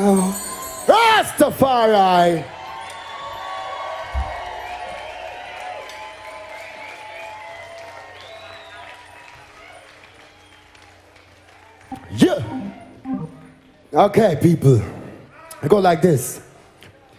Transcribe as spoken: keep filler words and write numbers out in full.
Rastafari. Yeah. Okay, people. I go like this.